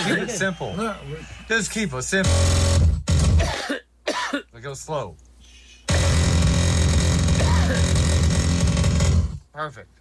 keep it simple. No, Just keep it simple. Go slow. Perfect.